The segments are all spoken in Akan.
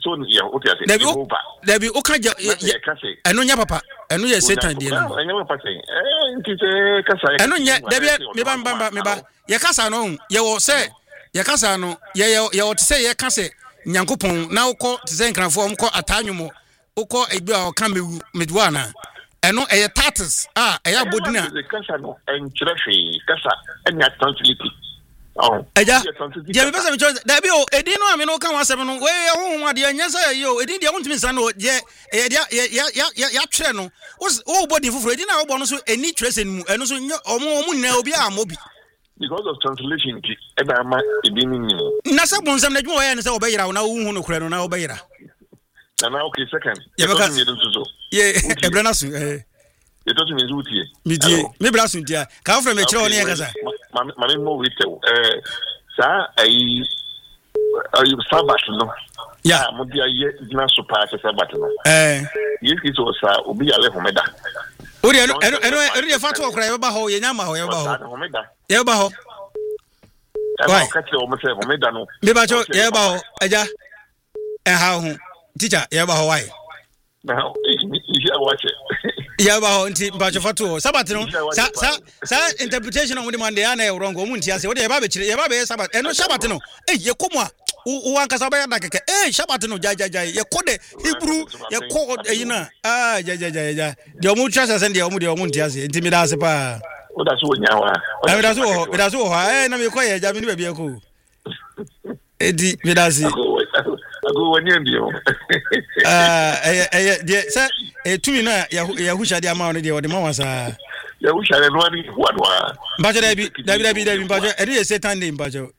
so yeah okay I say Debi okaja eno nya papa eno ye Satan die no eno papa nti se kasa eno nya debi me ba ye kasa no ye wo se ye kasa no ye wo te se ye kasa Nyankopon na wokọ te se nkranfo omkọ atanwumo wokọ ebi a oka medwana eno eye tatis eya bodina kasa no enchirehwe kasa enya tranquility Eja, je me pesa me choice. Dabi o edin no ame no kan wasem no we ho ade anya say yo edin de wontimi san no je ya twere no wo body fufuro edin na wo bo no so eni twere mu eno so omo nyina obi amobi because of translation ki e ba ma edin ni na se bonsam na dwo wo ya ne se obeyira wo na wo hu no kure no na obeyira na okay second ye ebrana so it doesn't mean zutie me bra so ntia ka wo fra me kire wo ne ya kasa mami mo wite sa ai sabat no ya mo dia ye dina so pa sabat no yesi so sa obi yale homeda ori eno ye fatu okra ye ba ho ye nyama ho ye ba ho homeda ye ba ho why ka tire o mo se homeda no me ba cho ye ba ho aja ha ho teacher ye ba ho why now you watch it ya ba ho nti ba cho fatu sabat no sa interpretation on the man dey na e wrong o mu nti ase wo dey ye ba be kire ye ba be sabat eno sabat no ye komo a wo ankasa ba ya da keke sabat no ja ye kode Hebrew ye ko eyina ja de o mu trust ase de o mu nti ase nti mi da ase pa o da so nyawa mi da so ho na mi ko ye ja mi ni ba bi e ko edi mi da ase ago wani ndio de sa tumi na ya husha de ama no de o de ma wasa ya husha de no ani wadwa mbajo dabi mbajo eri ye Satan de mbajo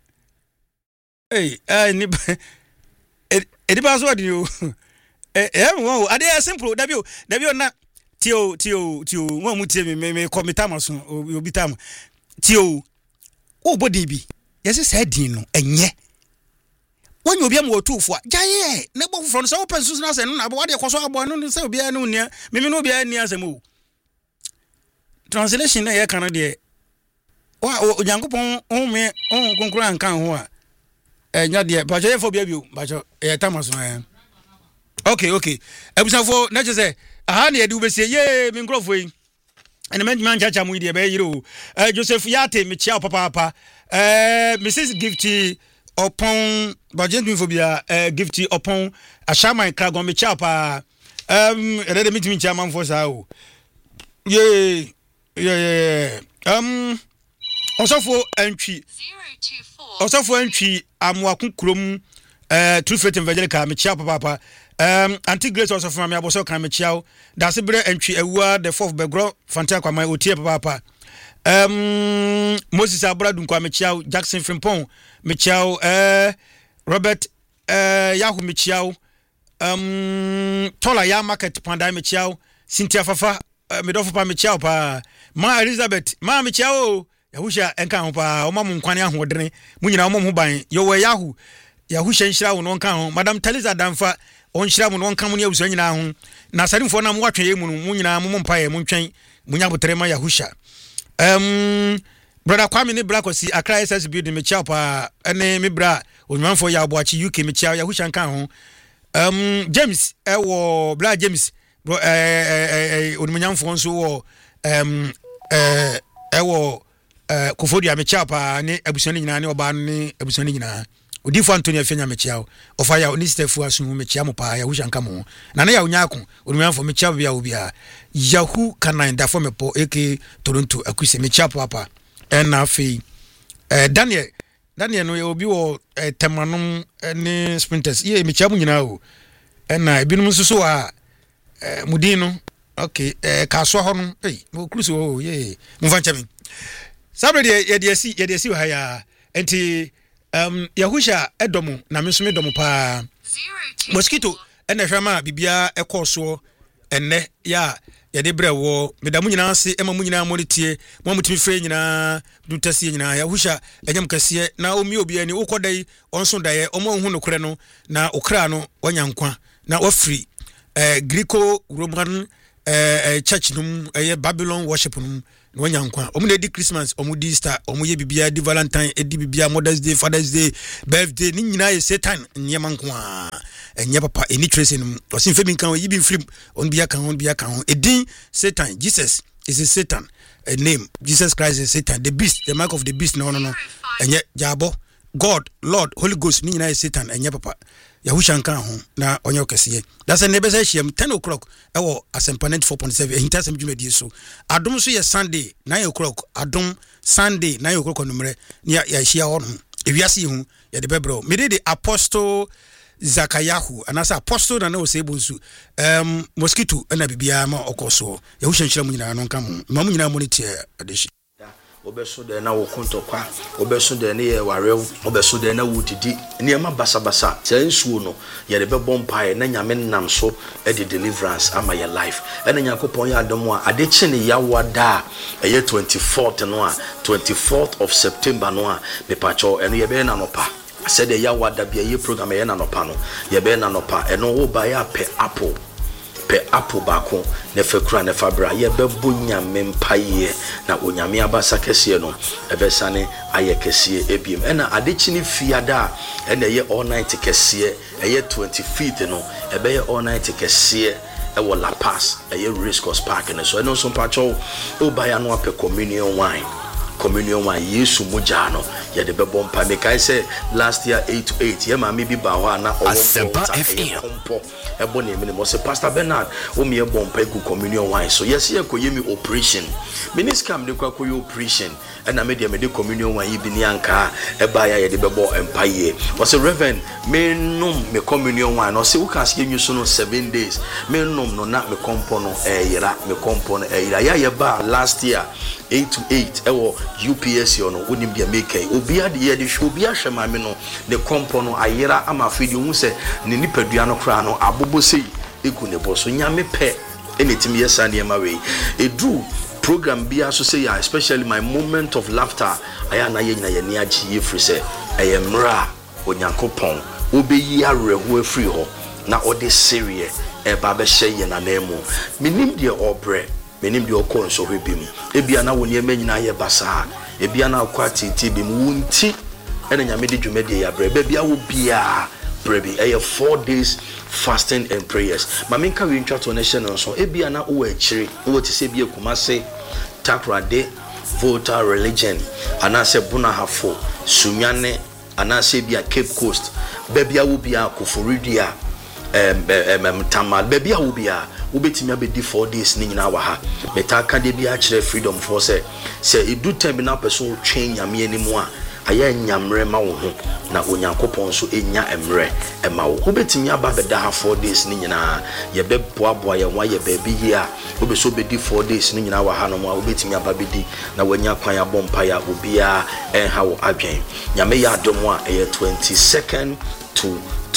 ni edi ba so adi o wo ade simple dabi na tio wo mu tie me komita maso obi tam tio o body bi yesi say din no enye wonyo bia mo otufo jaye ne bo foforo so open susu na se no na bo wade koso abo no se obi anu nia mimi no obi ani asemo translation na ye kan de wa Nyankopon me konkura nkan ho a nya de ba je fo bia bio ba jo e tamaso okay ebusafo na je se aha na ye de ubesie ye mi nkrofo yi ene man chacha mu de be yiro Joseph Yate me chia papa Mrs Gifty upon budget phobia Gifty upon ashama kragon me chia pa ready meeting chairman for sao osofo antwi 024 osofo antwi amwaku krom True Faith Evangelical me chia papa anti grace osofo me aboso kan me chia da se bre antwi awua the fourth begro fanta kwa mai otie papa Moses Abradu kwa me chia Jackson Frimpong me chia Robert Yahu me chia Tola ya market panda me chia Cynthia Fafa me do fa me chia pa ma Elizabeth ma me chia o yahusha enka ho pa o ma mu nkwane ahodene mu nyina o mo ban yo we yahusha nhyira wo no nka ho Madam Taliza Danfa on nhyira mo no nka mo ne abuso nyina ho na sarimfo na mo watwe ye mu no mu nyina mo mpae mo ntwen mu nya botere ma yahusha brother Kwame ne Brakosi Accra SS building me chia pa ene me bra onwanfo ya aboachi UK me chia yahusha nka ho James ewo bra James bro onmunyamfo nso wo ewo Kofodia me chia pa ne abusoni nyina ne oba ne abusoni nyina Odifo Anthony Afenya me chia ofa ya oni stefu asu me chia mo pa yahusha nka mo na ya onyako onmunyamfo me chia bia obia Yahu kanan da for me po AK Toronto akuse me chia papa na fi Daniel no obi wo temanom ne sprinters ye me chia mu nyina o na ebinum nso a mudino okay kaso ho no mo kruso o ye mo fancha mi sabre ye de si ha ya enti yahusha edomu na me so me domu pa mosquito ene hwama bibia ekoso enne ya yede brewo medamu nyina ase ema mu nyina monitie mo mutimi fre nyina dutase nyina yahusha enyam kase na omi obi ani ukodai onso daye omo hu no kore no na okra no wanyankwa na wafri Greco Roman church num Babylon worship num wanyankwa omo na di Christmas omo di Easter omo ye bibia di Valentine edi bibia Mother's Day Father's Day birthday ni nyina ye Satan nyemanko enye papa any trace no osin fe bi kan yi bi film on bi aka ho edin Satan. Jesus is a Satan, a name. Jesus Christ is Satan, the beast, the mark of the beast. No enye jabo God, Lord, Holy Ghost, ni nyina is Satan enye papa Yahusha nkan ho na onye okesiye. That's a neighbor say 10 o'clock ewo Asempanent 4.7 ehita sem dwumadi so. Adom so ye Sunday 9 o'clock. Adom Sunday 9 o'clock onumre ya hia ho no. Ewiase hu ye de bebro. Me de Apostle Zakayahu anasa apostle na o se bonsu mosquito na bibia ma okoso Yahusha nhyira mu nyina no nka mo. Ma mu nyina mo ne tie adeshi. Obeso de na wo kontokwa obeso de ne ye warew obeso de na wudidi niema basabasa sensuo no ye de bebom pae na nyame nam so e de deliverance ama your life ena yakopon ya adom a ade chi ne yawada eye 24th no a 24th of September no a me pacho eno ye be na no pa said the yawada bia ye program ye na no pa no ye be na no pa eno wo ba ya pe apple bako ne fekura ne fabra ye bebo nyame mpaye na onyame abasa kese no ebesane aye kese ebiem ena adechi ni fiada ena ye all night kese eye 25th no ebe ye all night kese ewo La Paz eye Race Course Park ne so eno so pacho obaya no ape communion wine Yesu mujano ya de bebo mpa me kai say last year 8 to 8 ye ma me bi ba ho na kompo ebo ne me mo say Pastor Bernard o me ebo mpa ku communion wine so yes ye ko yemi operation miniscam de kwa operation and me de communion wine bi ni anka e ba ya ye de bebo mpa ye o say Reverend me num me communion wine o say u kan se nyu so no 7 days me num no na me kompo no yira me kompo no yira ya ye ba last year 8 to 8 ewo UPS yo no wonim dia make obi ade ye de hwe obi ahwe ma me no ne kompo no ayera ama fidi hu se ne nipadua no kra no abobo sei eku ne boso nyame pe enetimi yesa ne ma we edu program bia so say especially my moment of laughter aya na ye nyina ye ne agi ye free se eyemra onyankopon obeyi areho afri ho na ode serie e ba be hye ye na nemu minim de obre menim de okon so hwebim ebia na woni emanyina ye basa ebia na akwati tibim wunti ene nyame de dwumade ya bre bia wo bia brebi 4 days fasting and prayers mamenka we ntwa to nation so ebia na wo akire wo ti se bia kumase takrade voter religion anase bunahafo sunyane anase bia Cape Coast bia wo bia Koforidia tamal bia wo bia ubetimi abedi 4 days ni nyina wa ha metaka de bia kire freedom for say edu time na person twen nyame animu a aya nyamre ma wo ho na onyankopon so enya emre ema wo ubetimi aba beda ha 4 days ni nyina ye beboaboa ye wa ye baby yi a obeso bedi 4 days ni nyina wa ha no ma ubetimi aba bedi na wanya kwan ya bompa ya obia enha wo adwen nyame ya adom a 22nd to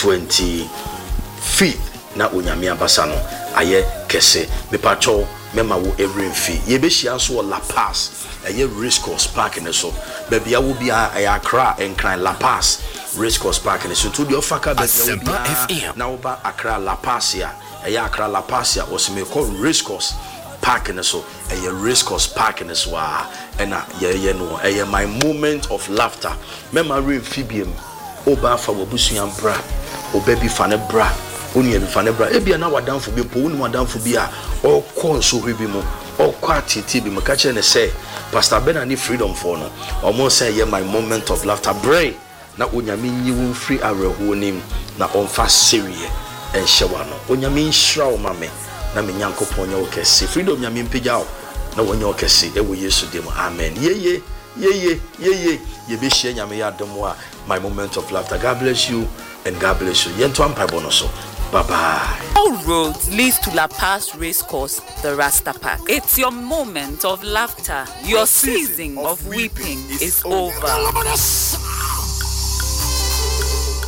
25th na onyame abasa no aye kese me pacho mema wo every fee ye be hia so La Paz aye Race Course Park ne so baby ya wo bia aye Accra enkran La Paz Race Course Park ne so to the ofaka baby ya bia na wo ba Accra La Paz ya aye Accra La Paz ya o se me call Race Course Park ne so aye Race Course Park ne so na ye no aye my moment of laughter mema re fibiem oba fa wo busuan bra obabi fa ne bra oni e fa ne bra ebia na wadanfo bi po oni wadanfo bi a o konso hwebi mu o kwatiti bi maka che ne say Pastor Bernard ni freedom for no omo say ye my moment of laughter bray na onyame nyi wo free areho nim na onfa serie en hyewa no onyame nhira o mame na me nyankopon nya wo kese freedom nyame mpegya o na wonye o kese e wo Yesu dem amen ye be share nyame ya dom a my moment of laughter. God bless you and God bless you yento ampa bonoso. Bye-bye. All roads leads to La Paz Race Course, the Rasta Park. It's your moment of laughter. Your season of weeping is over.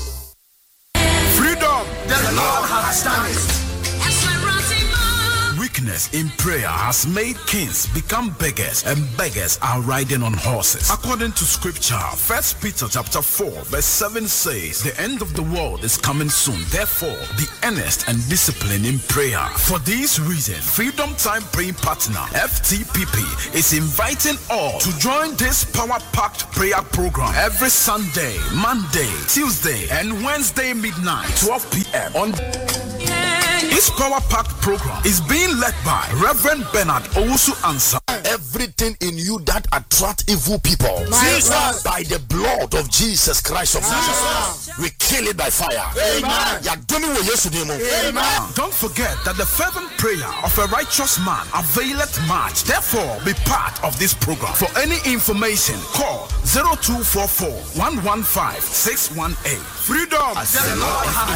Freedom, the Lord has done it. We weakness in prayer has made kings become beggars, and beggars are riding on horses. According to scripture, 1 Peter chapter 4 verse 7 says, the end of the world is coming soon. Therefore, be earnest and disciplined in prayer. For this reason, Freedom Time Praying Partner FTPP is inviting all to join this power-packed prayer program every Sunday, Monday, Tuesday, and Wednesday midnight, 12 p.m. on. This power-packed program is being led by Reverend Bernard Owusu Ansah. Everything in you that attract evil people, Jesus, by the blood of Jesus Christ of Nazareth, we kill it by fire. Amen. Amen. Don't forget that the fervent prayer of a righteous man availeth much. Therefore, be part of this program. For any information, call 0244 115 618. Freedom. The Lord has